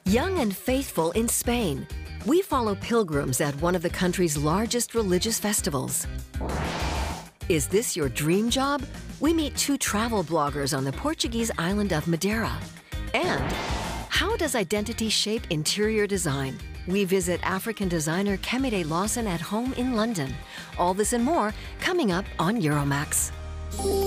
Young and faithful in Spain, we follow pilgrims at one of the country's largest religious festivals. Is this your dream job? We meet two travel bloggers on the Portuguese island of Madeira. And how does identity shape interior design? We visit African designer Kemide Lawson at home in London. All this and more coming up on Euromax.